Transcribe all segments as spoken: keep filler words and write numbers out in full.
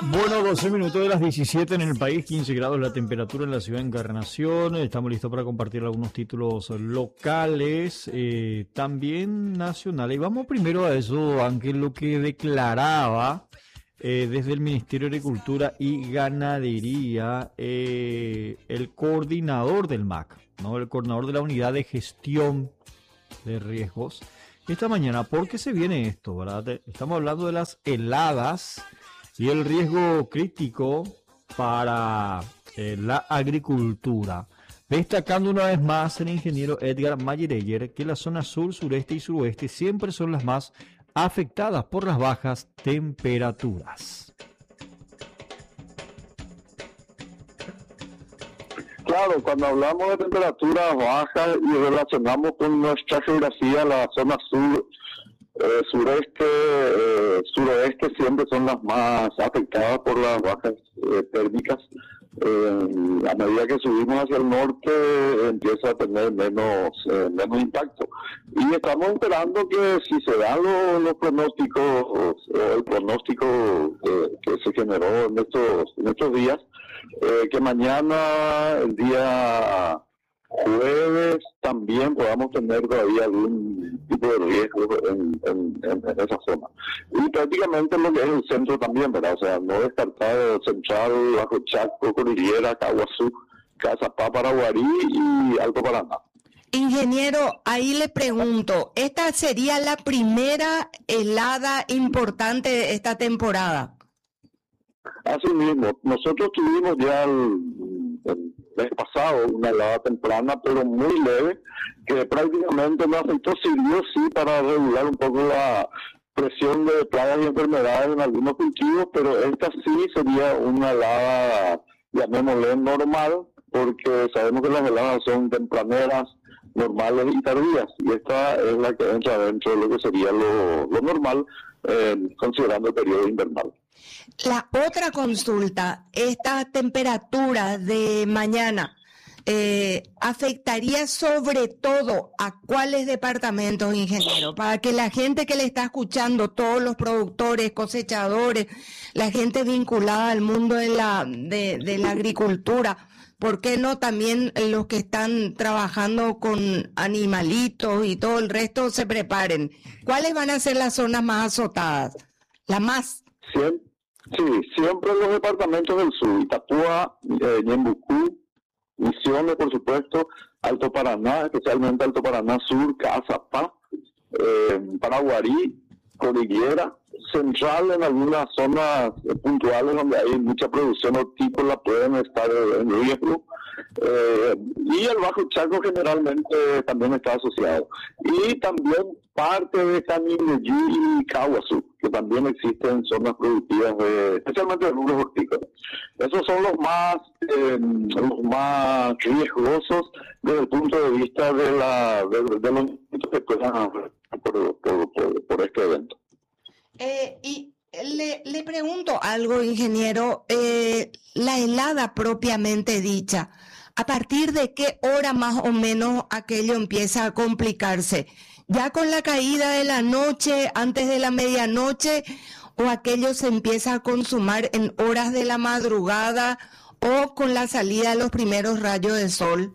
Bueno, doce minutos de las diecisiete en el país, quince grados la temperatura en la ciudad de Encarnación. Estamos listos para compartir algunos títulos locales, eh, también nacionales. Y vamos primero a eso, Ángel, lo que declaraba eh, desde el Ministerio de Agricultura y Ganadería eh, el coordinador del M A C, ¿no? El coordinador de la Unidad de Gestión de Riesgos. Esta mañana, ¿por qué se viene esto, verdad? Estamos hablando de las heladas y el riesgo crítico para eh, la agricultura. Destacando una vez más el ingeniero Edgar Mayereyer que la zona sur, sureste y suroeste siempre son las más afectadas por las bajas temperaturas. Claro, cuando hablamos de temperaturas bajas y relacionamos con nuestra geografía, la zona sur, Eh, sureste, eh, suroeste siempre son las más afectadas por las bajas eh, térmicas. Eh, a medida que subimos hacia el norte eh, empieza a tener menos eh, menos impacto. Y estamos esperando que si se dan los, los pronósticos, o el pronóstico eh, que se generó en estos, en estos días, eh, que mañana, el día jueves, también podamos tener todavía algún tipo de riesgo en, en, en, en esa zona. Y prácticamente lo que es el centro también, ¿verdad? O sea, no descartar Central, Bajo Chaco, Cordillera, Caguazú, Cazapá, Paraguarí y Alto Paraná. Ingeniero, ahí le pregunto, ¿esta sería la primera helada importante de esta temporada? Así mismo, nosotros tuvimos ya el, el mes pasado una helada temprana, pero muy leve, que prácticamente no afectó, sirvió sí para regular un poco la presión de plagas y enfermedades en algunos cultivos, pero esta sí sería una helada, llamémosle normal, porque sabemos que las heladas son tempraneras, normales y tardías, y esta es la que entra dentro de lo que sería lo, lo normal, eh, considerando el periodo invernal. La otra consulta, esta temperatura de mañana, eh, ¿afectaría sobre todo a cuáles departamentos, ingeniero? Para que la gente que le está escuchando, todos los productores, cosechadores, la gente vinculada al mundo de la, de, de la agricultura, ¿por qué no también los que están trabajando con animalitos y todo el resto se preparen? ¿Cuáles van a ser las zonas más azotadas? La más... Siempre, sí, siempre los departamentos del sur, Itapúa, eh, Ñembucú, Misiones, por supuesto, Alto Paraná, especialmente Alto Paraná Sur, Cazapá, eh, Paraguarí, Cordillera, Central, en algunas zonas puntuales donde hay mucha producción hortícola pueden estar en riesgo, eh, y el Bajo Chaco generalmente también está asociado, y también parte de Canindeyú y Caguazú, que también existen zonas productivas de, especialmente de rubros hortícolas. Esos son los más eh, los más riesgosos desde el punto de vista de la de, de los que puedan por, por, por, por este evento. Eh, y le, le pregunto algo, ingeniero, eh, la helada propiamente dicha, ¿a partir de qué hora más o menos aquello empieza a complicarse? ¿Ya con la caída de la noche, antes de la medianoche, o aquello se empieza a consumar en horas de la madrugada o con la salida de los primeros rayos de sol?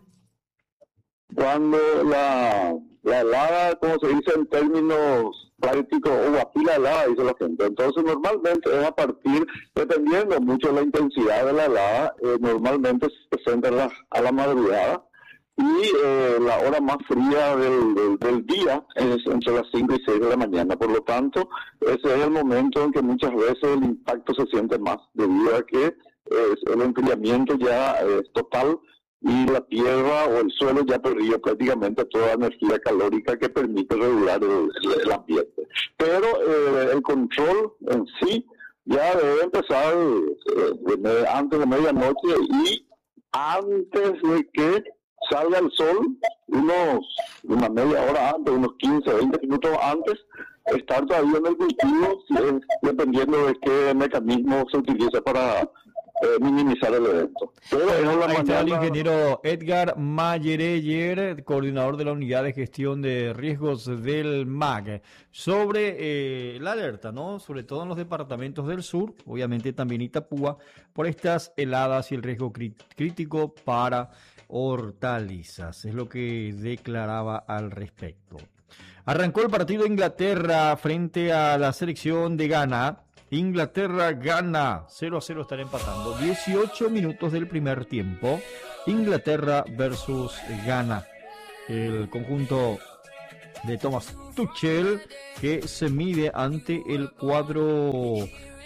Cuando la, la helada, como se dice en términos prácticos, o aquí la helada, dice la gente. Entonces, normalmente es a partir, dependiendo mucho de la intensidad de la helada, eh, normalmente se presenta a la, a la madrugada, y eh, la hora más fría del, del, del día es entre las cinco y seis de la mañana. Por lo tanto, ese es el momento en que muchas veces el impacto se siente más, debido a que eh, el enfriamiento ya es total y la tierra o el suelo ya perdió prácticamente toda la energía calórica que permite regular el, el, el ambiente. Pero eh, el control en sí ya debe empezar eh, antes de medianoche y antes de que salga el sol, unos una media hora antes, unos quince, veinte minutos antes, estar todavía en el cultivo, dependiendo de qué mecanismo se utiliza para eh, minimizar el evento. Pero Bueno, en la ahí está el mañana- ingeniero Edgar Mayereyer, coordinador de la Unidad de Gestión de Riesgos del M A C, sobre eh, la alerta, ¿no? Sobre todo en los departamentos del sur, obviamente también Itapúa, por estas heladas y el riesgo cri- crítico para hortalizas. Es lo que declaraba al respecto. Arrancó el partido de Inglaterra frente a la selección de Ghana. Inglaterra gana, cero a cero están empatando, dieciocho minutos del primer tiempo, Inglaterra versus Ghana, el conjunto de Thomas Tuchel que se mide ante el cuadro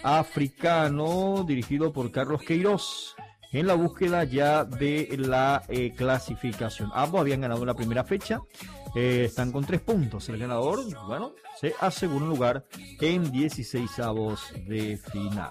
africano dirigido por Carlos Queiroz en la búsqueda ya de la eh, clasificación. Ambos habían ganado la primera fecha, eh, están con tres puntos. El ganador, bueno, se asegura un lugar en dieciseisavos de final.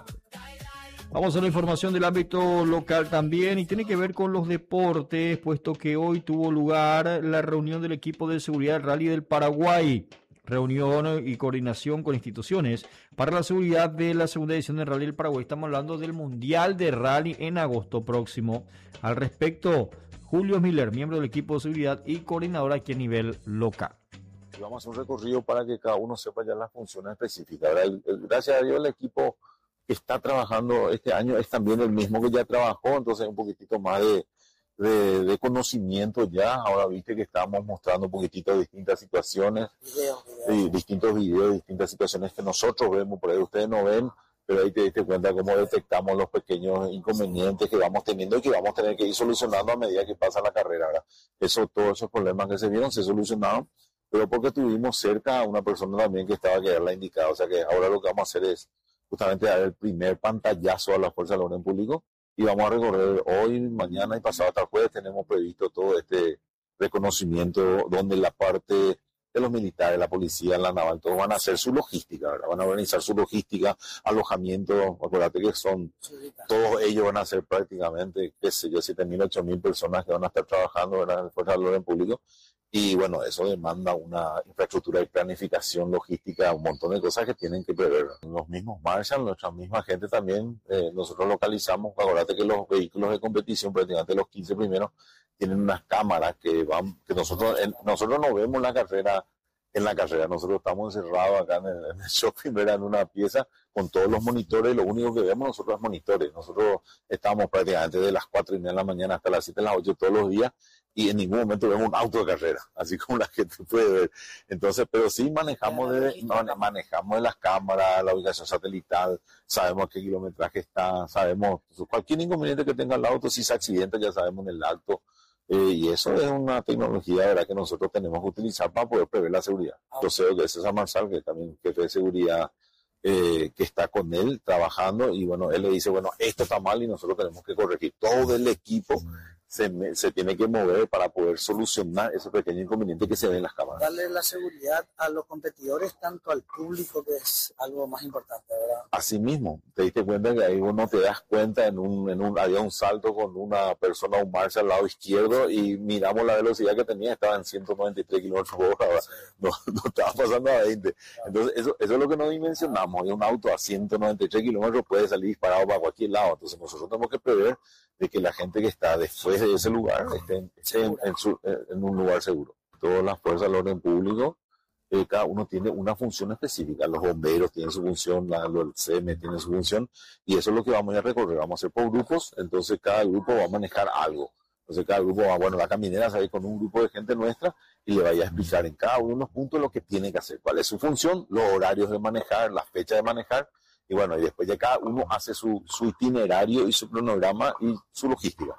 Vamos a la información del ámbito local también y tiene que ver con los deportes, puesto que hoy tuvo lugar la reunión del equipo de seguridad del Rally del Paraguay. Reunión y coordinación con instituciones para la seguridad de la segunda edición del Rally del Paraguay. Estamos hablando del Mundial de Rally en agosto próximo. Al respecto, Julio Miller, miembro del equipo de seguridad y coordinador aquí a nivel local. Vamos a hacer un recorrido para que cada uno sepa ya las funciones específicas. El, el, gracias a Dios el equipo que está trabajando este año es también el mismo que ya trabajó, entonces hay un poquitito más de, de, de conocimiento ya. Ahora viste que estábamos mostrando un poquitito de distintas situaciones, video, video. Y distintos videos, distintas situaciones que nosotros vemos, por ahí ustedes no ven, pero ahí te diste cuenta cómo detectamos los pequeños inconvenientes que vamos teniendo y que vamos a tener que ir solucionando a medida que pasa la carrera. ¿Verdad? Eso, todos esos problemas que se vieron se solucionaron, pero porque tuvimos cerca a una persona también que estaba que darla indicada. O sea que ahora lo que vamos a hacer es justamente dar el primer pantallazo a la Fuerza del Orden Público y vamos a recorrer hoy, mañana y pasado hasta el jueves. Tenemos previsto todo este reconocimiento donde la parte de los militares, la policía, la naval, todos van a hacer su logística, ¿verdad? Van a organizar su logística, alojamiento. Acuérdate que son, todos ellos van a ser prácticamente, qué sé yo, siete mil, ocho mil personas que van a estar trabajando, ¿verdad?, en la Fuerza del Orden Público. Y bueno, eso demanda una infraestructura de planificación logística, un montón de cosas que tienen que prever. Los mismos marchan, nuestra misma gente también, eh, nosotros localizamos. Acuérdate que los vehículos de competición, prácticamente los quince primeros, tienen unas cámaras que van, que nosotros, en, nosotros no vemos la carrera en la carrera, nosotros estamos encerrados acá en el, en el shopping, ¿verdad?, en una pieza con todos los monitores, y lo único que vemos nosotros es monitores. Nosotros estamos prácticamente de las cuatro y media de la mañana hasta las siete de las ocho todos los días, y en ningún momento vemos un auto de carrera, así como la gente puede ver. Entonces, pero sí manejamos de, manejamos de las cámaras, la ubicación satelital, sabemos a qué kilometraje está, sabemos cualquier inconveniente que tenga el auto, si se accidenta ya sabemos en el auto. Eh, y eso es una tecnología, ¿verdad?, que nosotros tenemos que utilizar para poder prever la seguridad. Yo sé que es César Marsal, que también jefe de seguridad, eh, que está con él trabajando, y bueno, él le dice, bueno, esto está mal y nosotros tenemos que corregir. Todo el equipo se, se tiene que mover para poder solucionar ese pequeño inconveniente que se ve en las cámaras. Darle la seguridad a los competidores, tanto al público, que es algo más importante, ¿verdad? Así mismo, te diste cuenta que ahí uno te das cuenta, en un, en un, había un salto con una persona, un marcha al lado izquierdo, y miramos la velocidad que tenía, estaba en ciento noventa y tres kilómetros por hora, sí. no, no estaba pasando a veinte. Entonces, eso, eso es lo que no dimensionamos. Y un auto a ciento noventa y tres kilómetros puede salir disparado para cualquier lado. Entonces, nosotros tenemos que prever de que la gente que está después de ese lugar esté en, esté en, en, su, en un lugar seguro. Todas las fuerzas del orden público, eh, cada uno tiene una función específica. Los bomberos tienen su función, la, el C M tiene su función, y eso es lo que vamos a recorrer. Vamos a hacer por grupos, entonces cada grupo va a manejar algo. Entonces cada grupo va, bueno, la caminera sale con un grupo de gente nuestra y le vaya a explicar en cada uno de los puntos lo que tiene que hacer, cuál es su función, los horarios de manejar, las fechas de manejar. Y bueno, y después ya cada uno hace su, su itinerario y su cronograma y su logística.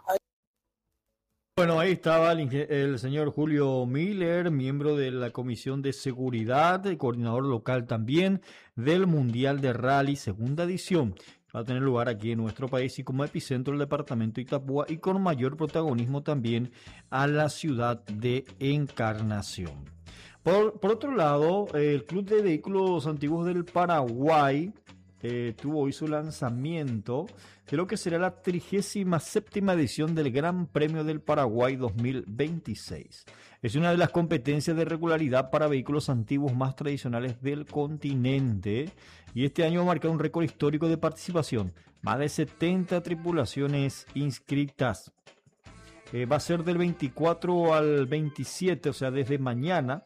Bueno, ahí estaba el, el señor Julio Miller, miembro de la Comisión de Seguridad, coordinador local también del Mundial de Rally, segunda edición. Va a tener lugar aquí en nuestro país y como epicentro el departamento de Itapúa, y con mayor protagonismo también a la ciudad de Encarnación. Por, por otro lado, el Club de Vehículos Antiguos del Paraguay eh, tuvo hoy su lanzamiento de lo que será la trigésima séptima edición del Gran Premio del Paraguay dos mil veintiséis. Es una de las competencias de regularidad para vehículos antiguos más tradicionales del continente y este año marca un récord histórico de participación. Más de setenta tripulaciones inscritas. Eh, va a ser del veinticuatro al veintisiete, o sea, desde mañana,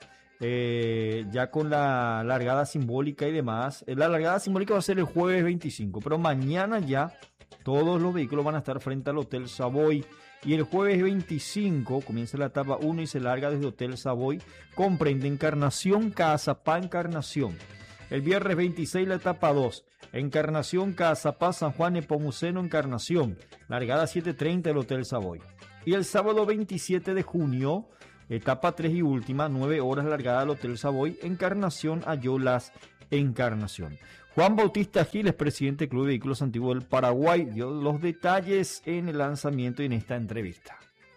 eh, ya con la largada simbólica y demás. La largada simbólica va a ser el jueves veinticinco, pero mañana ya todos los vehículos van a estar frente al Hotel Savoy. Y el jueves veinticinco comienza la etapa uno y se larga desde Hotel Savoy. Comprende Encarnación, Caazapá, Encarnación. El viernes veintiséis la etapa dos. Encarnación, Caazapá, San Juan, Nepomuceno, Encarnación. Largada siete treinta del Hotel Savoy. Y el sábado veintisiete de junio, etapa tres y última, nueve horas largada al Hotel Savoy, Encarnación, Ayolas, Encarnación. Juan Bautista Giles, presidente del Club de Vehículos Antiguos del Paraguay, dio los detalles en el lanzamiento y en esta entrevista.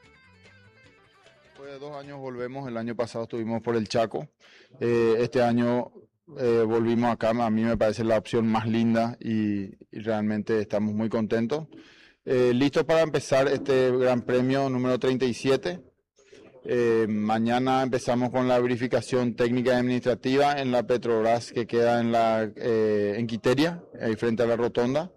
Después de dos años volvemos, el año pasado estuvimos por el Chaco, eh, este año eh, volvimos acá, a mí me parece la opción más linda y, y realmente estamos muy contentos. Eh, listos para empezar este Gran Premio número treinta y siete. Eh, mañana empezamos con la verificación técnica y administrativa en la Petrobras que queda en la eh, en Quiteria, ahí frente a la rotonda.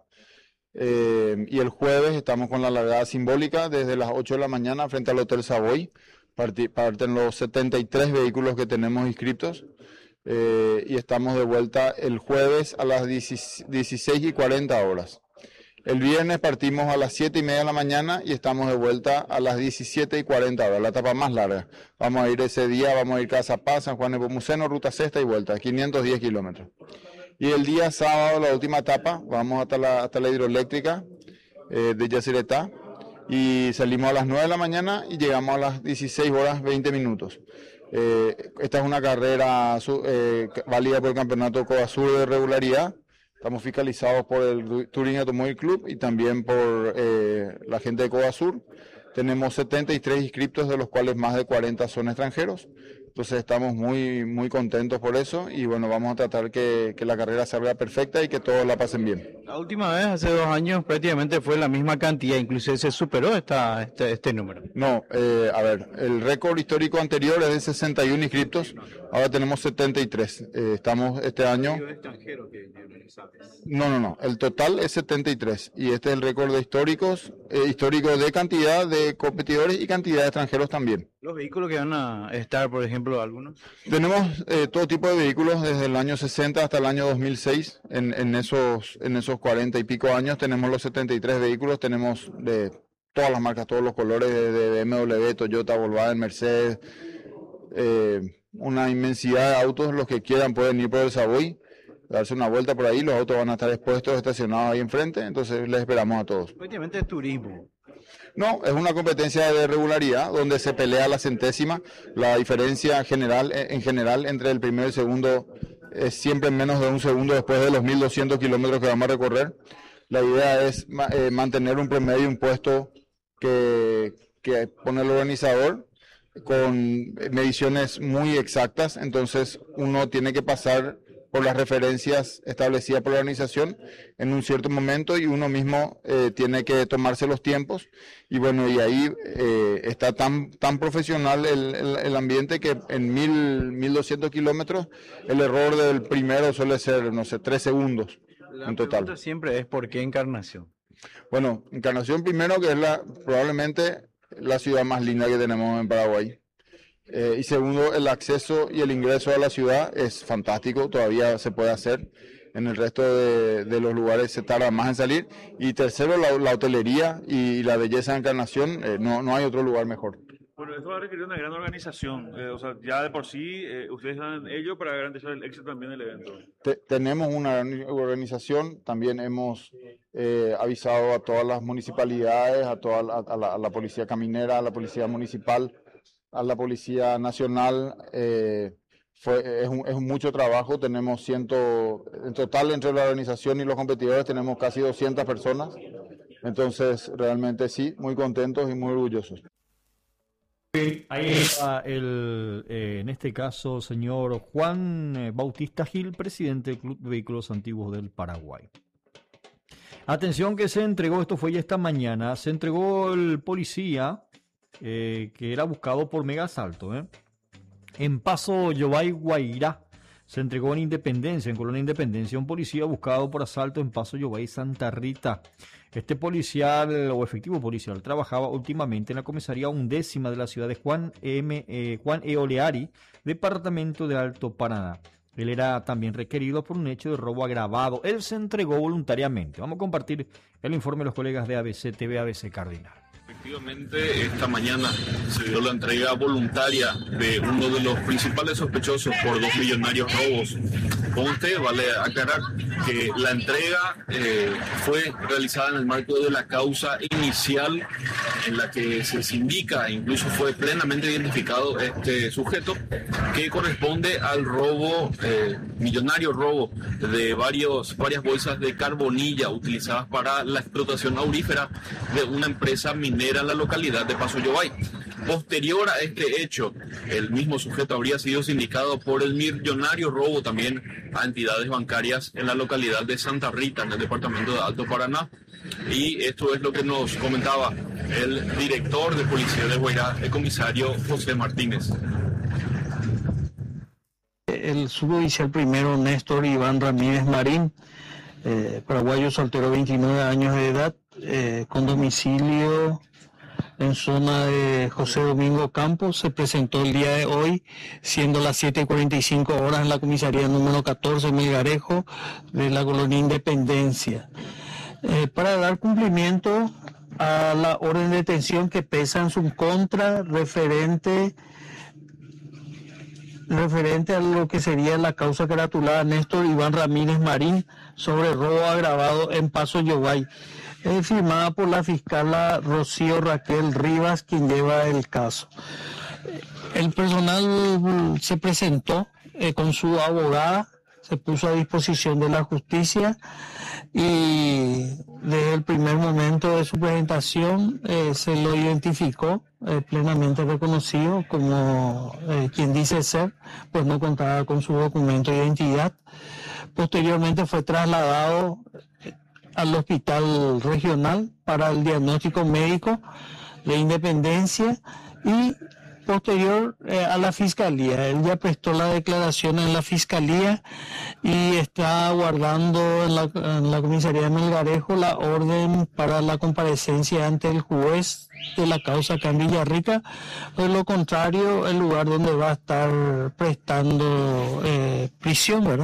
Eh, y el jueves estamos con la largada simbólica desde las ocho de la mañana frente al Hotel Savoy. Parti, parten los setenta y tres vehículos que tenemos inscritos. Eh, y estamos de vuelta el jueves a las dieciséis y cuarenta horas. El viernes partimos a las siete y media de la mañana y estamos de vuelta a las diecisiete y cuarenta horas, la etapa más larga. Vamos a ir ese día, vamos a ir Caazapá, San Juan Nepomuceno, ruta sexta y vuelta, quinientos diez kilómetros. Y el día sábado, la última etapa, vamos hasta la, hasta la hidroeléctrica eh, de Yacyretá y salimos a las nueve de la mañana y llegamos a las dieciséis horas veinte minutos. Eh, esta es una carrera eh, válida por el campeonato Codasur de regularidad. Estamos fiscalizados por el Touring Automobile Club y también por eh, la gente de Codasur. Tenemos setenta y tres inscriptos, de los cuales más de cuarenta son extranjeros. Entonces estamos muy, muy contentos por eso y bueno, vamos a tratar que, que la carrera salga perfecta y que todos la pasen bien. La última vez, hace dos años, prácticamente fue la misma cantidad, inclusive se superó esta, este, este número. No, eh, a ver, el récord histórico anterior es de sesenta y uno inscriptos, ahora tenemos setenta y tres. Eh, estamos este año... No, no, no, el total es setenta y tres y este es el récord de históricos, eh, histórico de cantidad de competidores y cantidad de extranjeros también. ¿Los vehículos que van a estar, por ejemplo, algunos? Tenemos eh, todo tipo de vehículos desde el año sesenta hasta el año dos mil seis. En, en, esos, en esos cuarenta y pico años tenemos los setenta y tres vehículos. Tenemos de todas las marcas, todos los colores, de, de B M W, Toyota, Volkswagen, Mercedes. Eh, una inmensidad de autos. Los que quieran pueden ir por el Savoy, darse una vuelta por ahí. Los autos van a estar expuestos, estacionados ahí enfrente. Entonces les esperamos a todos. Prácticamente es turismo. No, es una competencia de regularidad donde se pelea la centésima. La diferencia general, en general entre el primero y el segundo es siempre menos de un segundo después de los mil doscientos kilómetros que vamos a recorrer. La idea es eh, mantener un promedio, un puesto que, que pone el organizador con mediciones muy exactas. Entonces uno tiene que pasar por las referencias establecidas por la organización en un cierto momento y uno mismo eh, tiene que tomarse los tiempos y bueno, y ahí eh, está tan tan profesional el, el, el ambiente que en mil, mil doscientos kilómetros el error del primero suele ser, no sé, tres segundos la en total. La pregunta siempre es ¿por qué Encarnación? Bueno, Encarnación primero, que es la probablemente la ciudad más linda que tenemos en Paraguay. Eh, y segundo, el acceso y el ingreso a la ciudad es fantástico, todavía se puede hacer. En el resto de, de los lugares se tarda más en salir. Y tercero, la, la hotelería y la belleza de Encarnación, eh, no, no hay otro lugar mejor. Bueno, esto va a requerir una gran organización, eh, o sea, ya de por sí eh, ustedes dan ello para garantizar el éxito también del evento. Te, tenemos una gran organización, también hemos eh, avisado a todas las municipalidades, a toda la, a la, a la policía caminera, a la policía municipal, a la Policía Nacional. Eh, fue, es, un, es mucho trabajo, tenemos ciento, en total entre la organización y los competidores tenemos casi doscientas personas, entonces realmente sí, muy contentos y muy orgullosos. Ahí está el, eh, en este caso, señor Juan eh, Bautista Gil, presidente del Club de Vehículos Antiguos del Paraguay. Atención que se entregó, esto fue ya esta mañana, se entregó el policía eh, que era buscado por mega asalto, ¿eh? En Paso Yobay, Guairá. Se entregó en Independencia, en Colonia Independencia, un policía buscado por asalto en Paso Yobay, Santa Rita. Este policial o efectivo policial trabajaba últimamente en la comisaría undécima de la ciudad de Juan M. Eh, Juan E. Oleari, departamento de Alto Paraná. Él era también requerido por un hecho de robo agravado. Él se entregó voluntariamente. Vamos a compartir el informe de los colegas de A B C T V, A B C Cardinal. Efectivamente, esta mañana se dio la entrega voluntaria de uno de los principales sospechosos por dos millonarios robos. Con usted vale aclarar que la entrega eh, fue realizada en el marco de la causa inicial en la que se indica, incluso fue plenamente identificado este sujeto, que corresponde al robo, eh, millonario robo de varios, varias bolsas de carbonilla utilizadas para la explotación aurífera de una empresa minera en la localidad de Paso Yobay. Posterior a este hecho, el mismo sujeto habría sido sindicado por el millonario robo también a entidades bancarias en la localidad de Santa Rita, en el departamento de Alto Paraná. Y esto es lo que nos comentaba el director de policía de Guairá, el comisario José Martínez. El suboficial primero Néstor Iván Ramírez Marín, eh, paraguayo soltero, veintinueve años de edad, eh, con domicilio en zona de José Domingo Campos, se presentó el día de hoy, siendo las siete y cuarenta y cinco horas, en la comisaría número catorce Melgarejo de la colonia Independencia, eh, para dar cumplimiento a la orden de detención que pesa en su contra referente referente a lo que sería la causa caratulada Néstor Iván Ramírez Marín sobre robo agravado en Paso Yobay, es firmada por la fiscal Rocío Raquel Rivas, quien lleva el caso. El personal se presentó eh, con su abogada, se puso a disposición de la justicia y desde el primer momento de su presentación eh, se lo identificó eh, plenamente reconocido como eh, quien dice ser, pues no contaba con su documento de identidad. Posteriormente fue trasladado al hospital regional para el diagnóstico médico de Independencia y posterior eh, a la fiscalía. Él ya prestó la declaración en la fiscalía y está aguardando en la, en la comisaría de Melgarejo la orden para la comparecencia ante el juez de la causa acá en Villarrica. De lo contrario, el lugar donde va a estar prestando eh, prisión, ¿verdad?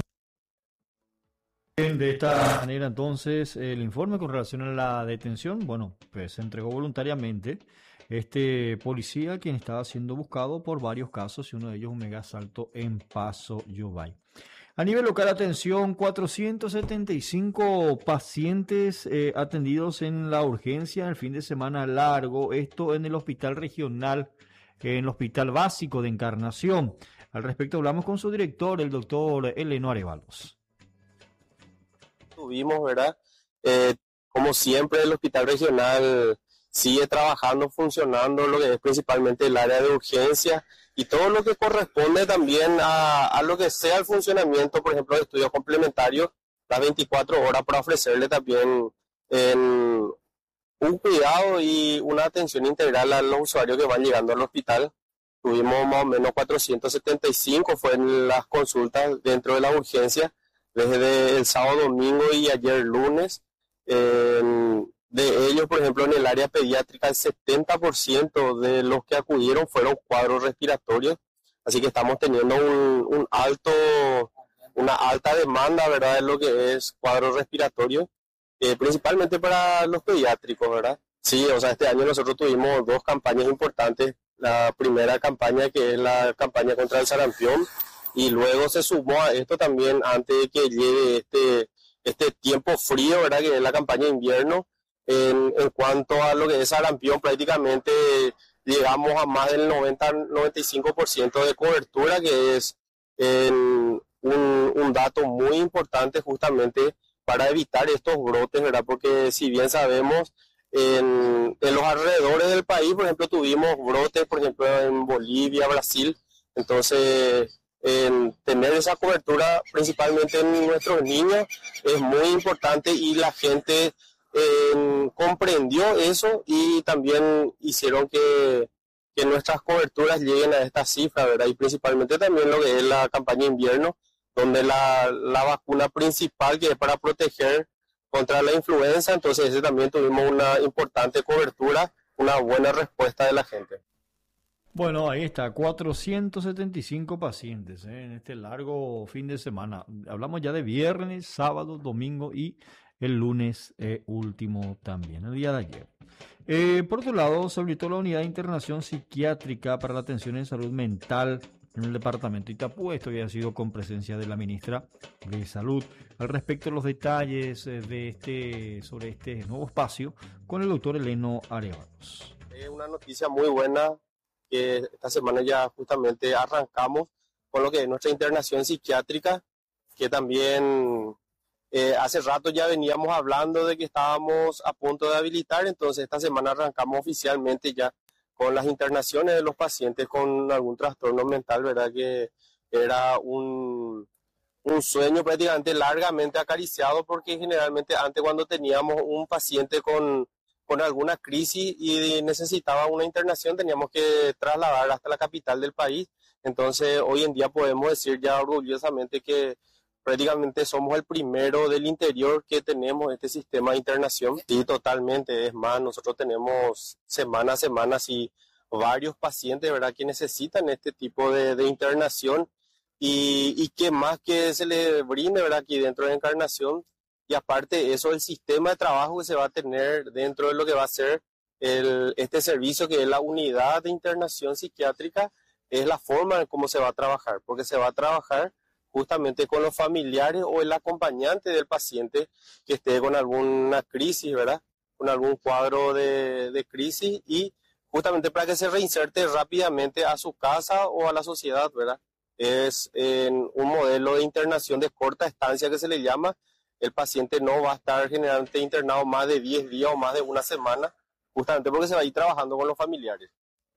De esta manera, entonces, el informe con relación a la detención, bueno, pues se entregó voluntariamente este policía, quien estaba siendo buscado por varios casos, y uno de ellos un mega asalto en Paso Yobay. A nivel local, atención, cuatrocientos setenta y cinco pacientes eh, atendidos en la urgencia en el fin de semana largo, esto en el hospital regional, en el hospital básico de Encarnación. Al respecto hablamos con su director, el doctor Eleno Arevalos. Tuvimos, ¿verdad? Eh, como siempre, el hospital regional sigue trabajando, funcionando, lo que es principalmente el área de urgencia y todo lo que corresponde también a, a lo que sea el funcionamiento, por ejemplo, de estudios complementarios, las veinticuatro horas, para ofrecerle también en un cuidado y una atención integral a los usuarios que van llegando al hospital. Tuvimos más o menos cuatrocientos setenta y cinco, fue en las consultas dentro de la urgencia, desde el sábado, domingo y ayer lunes. Eh, de ellos, por ejemplo, en el área pediátrica, el setenta por ciento de los que acudieron fueron cuadros respiratorios, así que estamos teniendo un, un alto, una alta demanda, ¿verdad?, de lo que es cuadro respiratorio, eh, principalmente para los pediátricos, ¿verdad? Sí, o sea, este año nosotros tuvimos dos campañas importantes. La primera campaña, que es la campaña contra el sarampión, y luego se sumó a esto también, antes de que llegue este, este tiempo frío, ¿verdad?, que es la campaña de invierno. En, en cuanto a lo que es sarampión, prácticamente llegamos a más del noventa a noventa y cinco por ciento de cobertura, que es eh, un, un dato muy importante justamente para evitar estos brotes, ¿verdad? Porque si bien sabemos, en, en los alrededores del país, por ejemplo, tuvimos brotes, por ejemplo, en Bolivia, Brasil. Entonces, en tener esa cobertura, principalmente en nuestros niños, es muy importante y la gente eh, comprendió eso y también hicieron que, que nuestras coberturas lleguen a esta cifra, ¿verdad? Y principalmente también lo que es la campaña de invierno, donde la, la vacuna principal, que es para proteger contra la influenza, entonces ese también tuvimos una importante cobertura, una buena respuesta de la gente. Bueno, ahí está, cuatrocientos setenta y cinco pacientes ¿eh? en este largo fin de semana. Hablamos ya de viernes, sábado, domingo y el lunes eh, último también, el día de ayer. Eh, por otro lado, se habilitó la unidad de internación psiquiátrica para la atención en salud mental en el departamento de Itapú. Esto había sido con presencia de la ministra de Salud. Al respecto de los detalles de este sobre este nuevo espacio, con el doctor Eleno Arevalos. Es una noticia muy buena que esta semana ya justamente arrancamos con lo que es nuestra internación psiquiátrica, que también eh, hace rato ya veníamos hablando de que estábamos a punto de habilitar, entonces esta semana arrancamos oficialmente ya con las internaciones de los pacientes con algún trastorno mental, ¿verdad? Que era un, un sueño prácticamente largamente acariciado, porque generalmente antes cuando teníamos un paciente con con alguna crisis y necesitaba una internación, teníamos que trasladar hasta la capital del país. Entonces, hoy en día podemos decir ya orgullosamente que prácticamente somos el primero del interior que tenemos este sistema de internación. Sí, totalmente. Es más, nosotros tenemos semana a semana y varios pacientes, ¿verdad?, que necesitan este tipo de, de internación y, y que más que se les brinde, ¿verdad?, aquí dentro de la internación. Y aparte eso, el sistema de trabajo que se va a tener dentro de lo que va a ser el, este servicio, que es la unidad de internación psiquiátrica, es la forma en cómo se va a trabajar, porque se va a trabajar justamente con los familiares o el acompañante del paciente que esté con alguna crisis, ¿verdad? Con algún cuadro de, de crisis, y justamente para que se reinserte rápidamente a su casa o a la sociedad, ¿verdad? Es en un modelo de internación de corta estancia que se le llama. El paciente no va a estar generalmente internado más de diez días o más de una semana, justamente porque se va a ir trabajando con los familiares.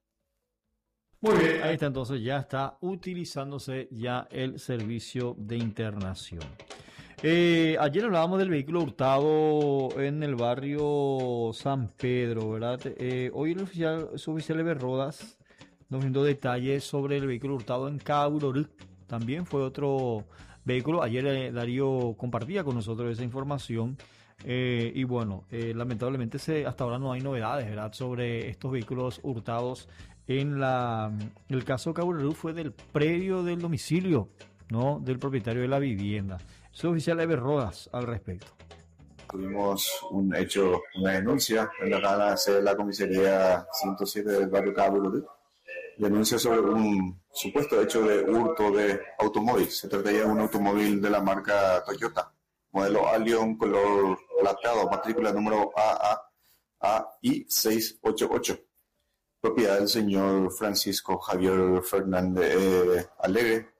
Muy bien, ahí está, entonces ya está utilizándose ya el servicio de internación. Eh, ayer hablábamos del vehículo hurtado en el barrio San Pedro, ¿verdad? Eh, hoy el oficial, suboficial Eber Rodas nos brindó detalles sobre el vehículo hurtado en Caburorú. También fue otro vehículo. Ayer eh, Darío compartía con nosotros esa información eh, y bueno, eh, lamentablemente se, hasta ahora no hay novedades, ¿verdad?, sobre estos vehículos hurtados. En la el caso de Caburorú fue del predio del domicilio, ¿no?, del propietario de la vivienda. Suboficial Eber Rodas al respecto. Tuvimos un hecho, una denuncia en la sede de la comisaría ciento siete del barrio Caburorú. Denuncia sobre un supuesto hecho de hurto de automóvil. Se trataría de un automóvil de la marca Toyota, modelo Allion, color plateado, matrícula número A A I seiscientos ochenta y ocho, propiedad del señor Francisco Javier Fernández eh, Alegre.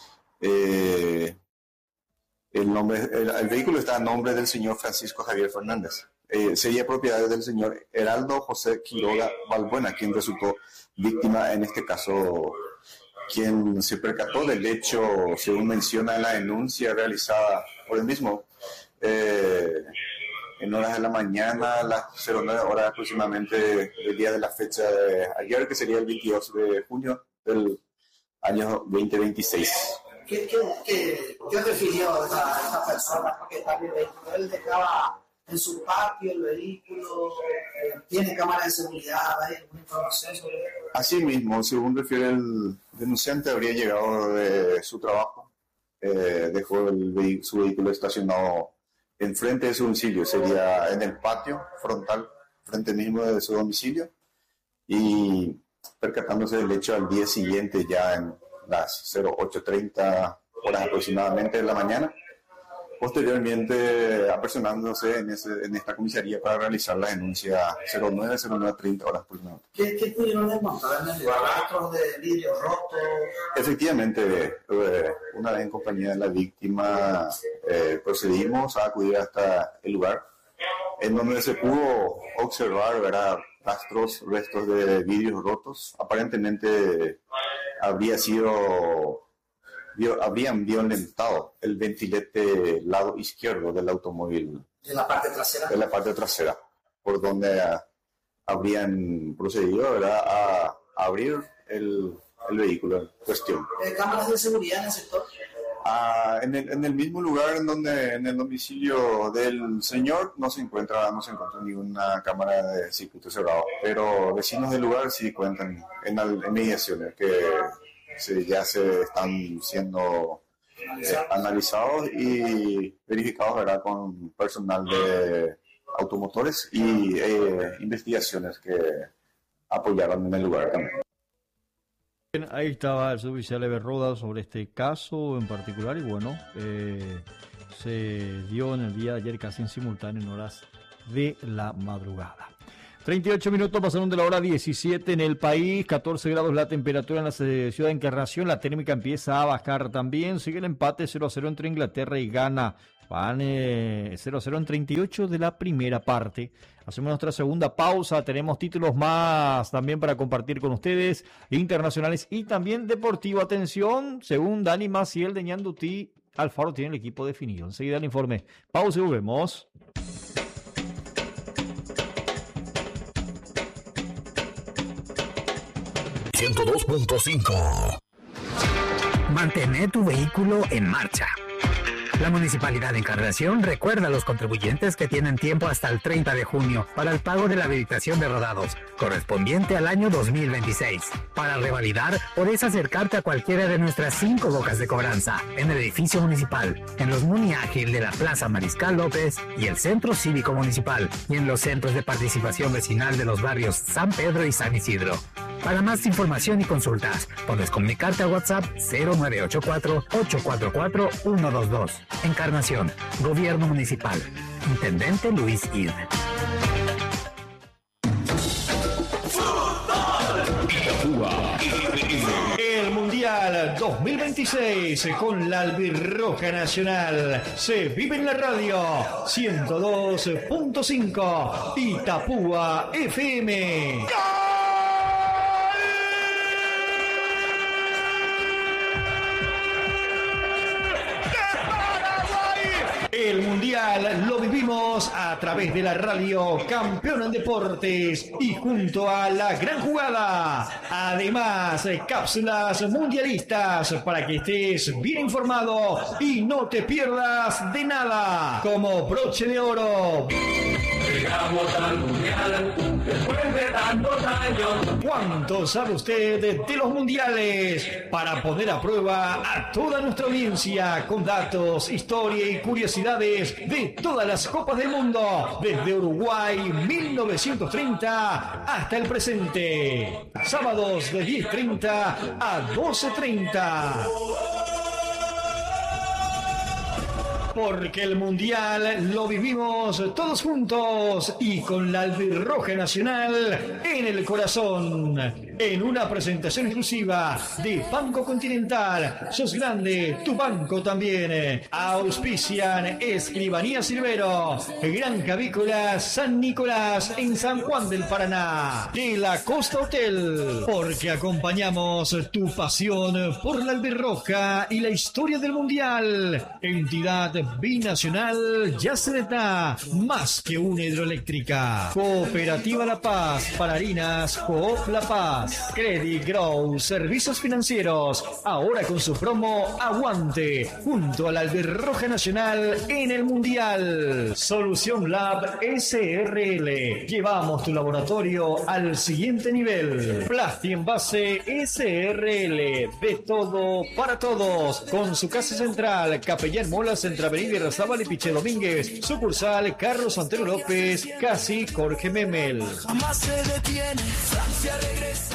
Eh, el, nombre, el, el vehículo está a nombre del señor Francisco Javier Fernández. Eh, sería propiedad del señor Heraldo José Quiroga Balbuena, quien resultó víctima en este caso, quien se percató del hecho, según menciona en la denuncia realizada por el mismo, eh, en horas de la mañana, a las cero nueve horas aproximadamente del día de la fecha de ayer, que sería el veintidós de junio del año veinte veintiséis. ¿Qué, qué, qué, qué refirió esta, esta persona? Porque también él dejaba en su patio el vehículo, eh, tiene cámara de seguridad, ¿hay alguna información sobre eso? Así mismo, según refiere el denunciante, habría llegado de su trabajo, eh, dejó el vehi- su vehículo estacionado enfrente de su domicilio, sería en el patio frontal, frente mismo de su domicilio, y percatándose del hecho al día siguiente, ya en las ocho treinta horas aproximadamente de la mañana, posteriormente apersonándose en, ese, en esta comisaría para realizar la denuncia cero nueve treinta horas por minuto. ¿Qué, qué pudieron encontrar en el lugar? ¿Rastros de vidrio roto? Efectivamente, eh, una vez en compañía de la víctima, eh, procedimos a acudir hasta el lugar en donde se pudo observar, ¿verdad?, rastros, restos de vidrios rotos. Aparentemente habría sido, vio, habrían violentado el ventilete lado izquierdo del automóvil. ¿De la parte trasera? De la parte trasera, por donde uh, habrían procedido, ¿verdad?, a, a abrir el, el vehículo en cuestión. ¿Eh, ¿Cámaras de seguridad en el sector? Ah, en, el, en el mismo lugar en donde en el domicilio del señor no se encuentra no se encuentra ninguna cámara de circuito cerrado, pero vecinos del lugar sí cuentan en, en mediaciones que se, ya se están siendo eh, analizados y verificados, ¿verdad?, con personal de automotores y eh, investigaciones que apoyaron en el lugar también. Ahí estaba el suboficial Eber Roda sobre este caso en particular y bueno, eh, se dio en el día de ayer casi en simultáneo en horas de la madrugada. treinta y ocho minutos pasaron de la hora diecisiete en el país, catorce grados la temperatura en la ciudad de Encarnación, la térmica empieza a bajar también, sigue el empate cero a cero entre Inglaterra y Ghana. Van eh, cero a cero en treinta y ocho de la primera parte. Hacemos nuestra segunda pausa. Tenemos títulos más también para compartir con ustedes, internacionales y también deportivo. Atención, según Dani Maciel de Ñandutí, Alfaro tiene el equipo definido. Enseguida el informe. Pausa y volvemos. ciento dos punto cinco. Mantén tu vehículo en marcha. La Municipalidad de Encarnación recuerda a los contribuyentes que tienen tiempo hasta el treinta de junio para el pago de la habilitación de rodados, correspondiente al año dos mil veintiséis. Para revalidar, podés acercarte a cualquiera de nuestras cinco bocas de cobranza, en el edificio municipal, en los Muni Ágil de la Plaza Mariscal López y el Centro Cívico Municipal, y en los centros de participación vecinal de los barrios San Pedro y San Isidro. Para más información y consultas, puedes comunicarte a WhatsApp cero nueve ocho cuatro, ocho cuatro cuatro, uno dos dos. Encarnación, Gobierno Municipal. Intendente Luis Id. El Mundial dos mil veintiséis con la Albirroja Nacional se vive en la radio ciento dos punto cinco Itapúa F M. El Mundial lo vivimos a través de la radio Campeón en Deportes y junto a La Gran Jugada. Además, cápsulas mundialistas para que estés bien informado y no te pierdas de nada. Como broche de oro. Llegamos al Mundial después de tantos años. ¿Cuánto sabe usted de los mundiales? Para poner a prueba a toda nuestra audiencia con datos, historia y curiosidades de todas las copas del mundo, desde Uruguay mil novecientos treinta hasta el presente. Sábados de diez treinta a doce treinta. Porque el Mundial lo vivimos todos juntos y con la Albirroja Nacional en el corazón. En una presentación exclusiva de Banco Continental. Sos grande, tu banco también. Auspician Escribanía Silvero, Granja Avícola San Nicolás en San Juan del Paraná. De la Costa Hotel. Porque acompañamos tu pasión por la Albirroja y la historia del Mundial. Entidad binacional Yacyretá, más que una hidroeléctrica. Cooperativa La Paz, para harinas Coop La Paz. Credit Grow, servicios financieros, ahora con su promo Aguante, junto a la Albirroja Nacional en el Mundial. Solución Lab S R L, llevamos tu laboratorio al siguiente nivel. Plasti Envase S R L, de todo para todos, con su casa central, Capellán Molas, entre Avenida Irrazábal y Piche Domínguez, sucursal Carlos Antero López, casi Jorge Memel. Jamás se detiene, Francia regresa.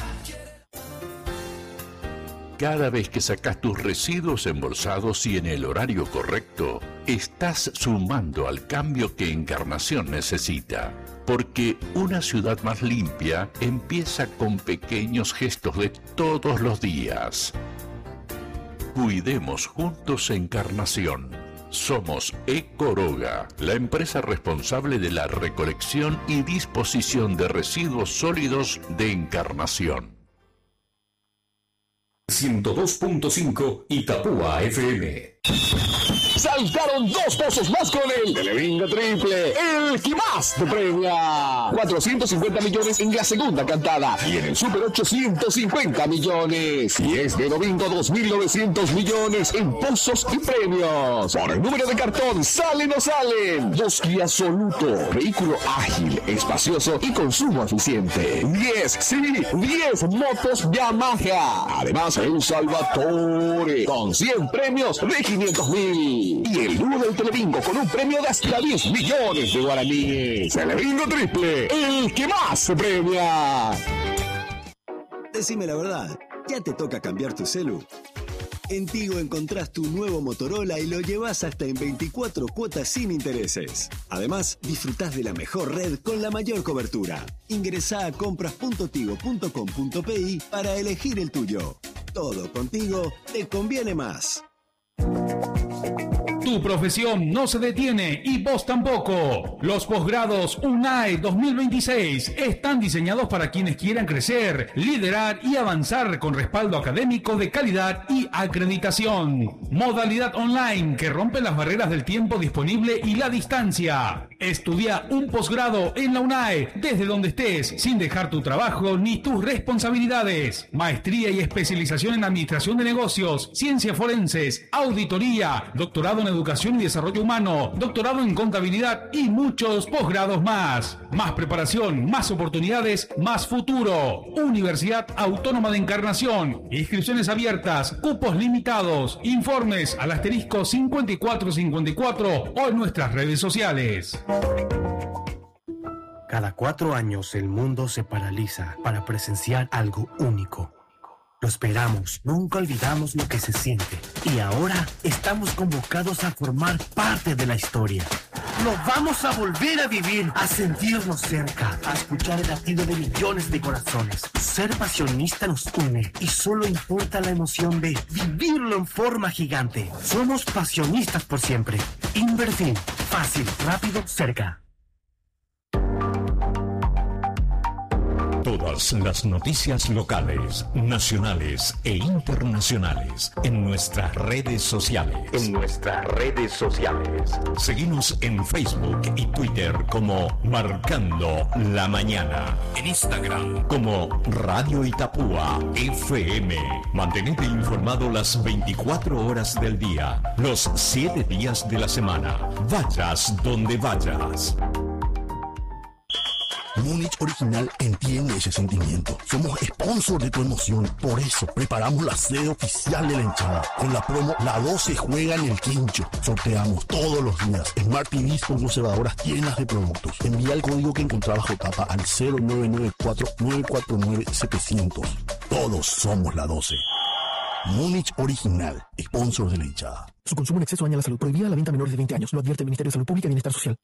Cada vez que sacas tus residuos embolsados y en el horario correcto, estás sumando al cambio que Encarnación necesita. Porque una ciudad más limpia empieza con pequeños gestos de todos los días. Cuidemos juntos Encarnación. Somos Ecoroga, la empresa responsable de la recolección y disposición de residuos sólidos de Encarnación. ciento dos punto cinco Itapúa F M. Saltaron dos pozos más con el Telebingo Triple, el que más te premia. cuatrocientos cincuenta millones en la segunda cantada y en el Super ochocientos cincuenta millones. Y es de domingo dos mil novecientos millones en pozos y premios. Por el número de cartón, ¿salen o salen? Dos Kia Soluto, vehículo ágil, espacioso y consumo eficiente. diez, sí, diez motos Yamaha. Además, un Salvatore con cien premios de quinientos mil. Y el dúo del Telebingo con un premio de hasta diez millones de guaraníes. Telebingo Triple, el que más se premia. Decime la verdad, ¿ya te toca cambiar tu celu? En Tigo encontrás tu nuevo Motorola y lo llevas hasta en veinticuatro cuotas sin intereses. Además, disfrutás de la mejor red con la mayor cobertura. Ingresá a compras punto tigo punto com punto pi para elegir el tuyo. Todo contigo te conviene más. Tu profesión no se detiene y vos tampoco. Los posgrados UNAE dos mil veintiséis están diseñados para quienes quieran crecer, liderar y avanzar con respaldo académico de calidad y acreditación. Modalidad online que rompe las barreras del tiempo disponible y la distancia. Estudia un posgrado en la UNAE desde donde estés, sin dejar tu trabajo ni tus responsabilidades. Maestría y especialización en administración de negocios, ciencias forenses, auditoría, doctorado en educación y desarrollo humano, doctorado en contabilidad y muchos posgrados más. Más preparación, más oportunidades, más futuro. Universidad Autónoma de Encarnación. Inscripciones abiertas, cupos limitados. Informes al asterisco cincuenta y cuatro cincuenta y cuatro o en nuestras redes sociales. Cada cuatro años el mundo se paraliza para presenciar algo único. Lo esperamos, nunca olvidamos lo que se siente. Y ahora estamos convocados a formar parte de la historia. Lo vamos a volver a vivir, a sentirnos cerca, a escuchar el latido de millones de corazones. Ser pasionista nos une y solo importa la emoción de vivirlo en forma gigante. Somos pasionistas por siempre. Inverfin, fácil, rápido, cerca. Todas las noticias locales, nacionales e internacionales en nuestras redes sociales. En nuestras redes sociales. Seguimos en Facebook y Twitter como Marcando la Mañana. En Instagram como Radio Itapúa F M. Mantenete informado las veinticuatro horas del día, los siete días de la semana. Vayas donde vayas. Múnich Original entiende ese sentimiento. Somos sponsor de tu emoción. Por eso preparamos la sede oficial de la hinchada. Con la promo La doce juega en el quincho. Sorteamos todos los días Smart T Vs con conservadoras llenas de productos. Envía el código que encontrabas bajo tapa al cero nueve nueve cuatro nueve cuatro nueve siete cero cero. Todos somos la doce. Múnich Original, sponsor de la hinchada. Su consumo en exceso daña la salud. Prohibida la venta a menores de veinte años. Lo advierte el Ministerio de Salud Pública y Bienestar Social.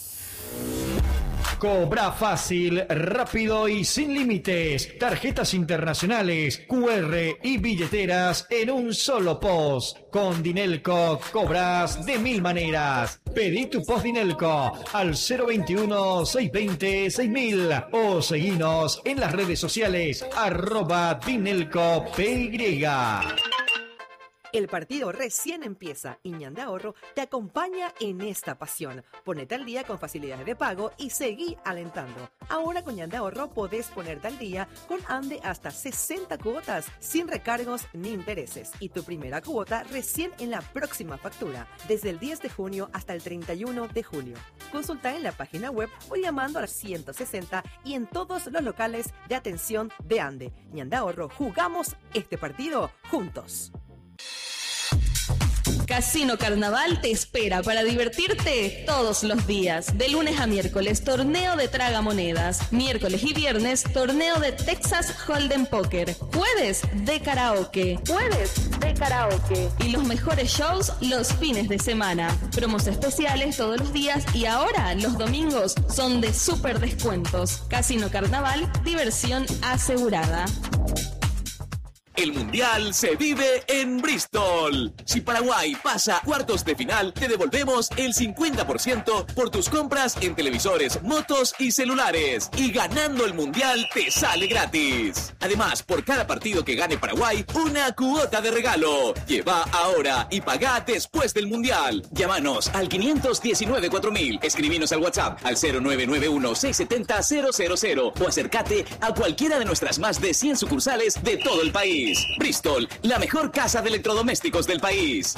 Cobra fácil, rápido y sin límites. Tarjetas internacionales, Q R y billeteras en un solo post. Con Dinelco cobras de mil maneras. Pedí tu post Dinelco al cero veintiuno, seiscientos veinte, seis mil o seguinos en las redes sociales arroba Dinelco P Y. El partido recién empieza y Ñande Ahorro te acompaña en esta pasión. Ponete al día con facilidades de pago y seguí alentando. Ahora con Ñande Ahorro podés ponerte al día con Ande hasta sesenta cuotas sin recargos ni intereses. Y tu primera cuota recién en la próxima factura, desde el diez de junio hasta el treinta y uno de julio. Consulta en la página web o llamando al ciento sesenta y en todos los locales de atención de Ande. Ñande Ahorro, jugamos este partido juntos. Casino Carnaval te espera para divertirte todos los días. De lunes a miércoles, torneo de tragamonedas. Miércoles y viernes, torneo de Texas Hold'em Poker. Jueves de karaoke. Jueves de karaoke. Y los mejores shows los fines de semana. Promos especiales todos los días y ahora los domingos son de súper descuentos. Casino Carnaval, diversión asegurada. El Mundial se vive en Bristol. Si Paraguay pasa a cuartos de final, te devolvemos el cincuenta por ciento por tus compras en televisores, motos y celulares. Y ganando el Mundial te sale gratis. Además, por cada partido que gane Paraguay, una cuota de regalo. Lleva ahora y paga después del Mundial. Llámanos al quinientos diecinueve cuatro mil. Escribinos al WhatsApp al cero nueve nueve uno seis siete cero cero cero cero o acércate a cualquiera de nuestras más de cien sucursales de todo el país. Bristol, la mejor casa de electrodomésticos del país.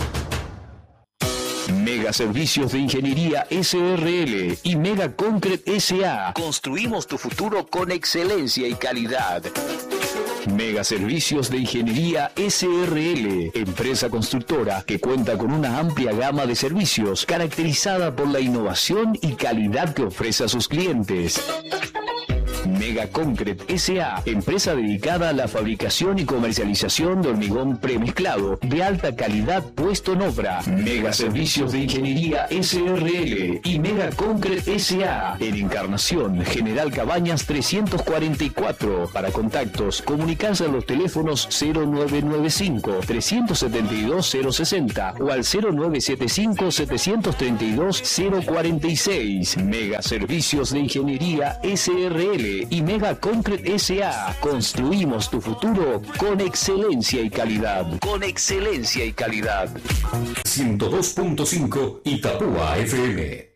Mega Servicios de Ingeniería S R L y Mega Concrete S A. Construimos tu futuro con excelencia y calidad. Mega Servicios de Ingeniería S R L, empresa constructora que cuenta con una amplia gama de servicios caracterizada por la innovación y calidad que ofrece a sus clientes. Mega Concrete S A, empresa dedicada a la fabricación y comercialización de hormigón premezclado de alta calidad puesto en obra. Mega Servicios de Ingeniería S R L y Mega Concrete S A en Encarnación, General Cabañas trescientos cuarenta y cuatro. Para contactos, comunicarse a los teléfonos cero nueve nueve cinco, tres siete dos, cero seis cero o al cero nueve siete cinco, siete tres dos, cero cuatro seis. Mega Servicios de Ingeniería S R L y Mega Concrete S A. Construimos tu futuro con excelencia y calidad. Con excelencia y calidad. ciento dos punto cinco Itapúa F M.